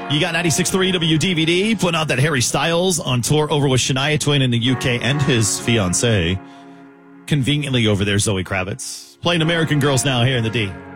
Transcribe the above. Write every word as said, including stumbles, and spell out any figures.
You got ninety-six point three W D V D putting out that Harry Styles on tour over with Shania Twain in the U K and his fiancée. Conveniently over there, Zoe Kravitz. Playing American Girls now here in the D.